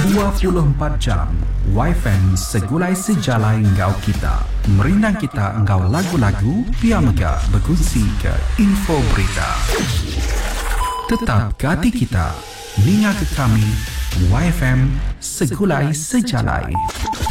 24 jam YFM segulai sejalai engkau kita. Merinang kita engkau lagu-lagu, biar megah berkongsi ke info berita. Tetap ke hati kita, ninga ke kami, YFM segulai sejalai.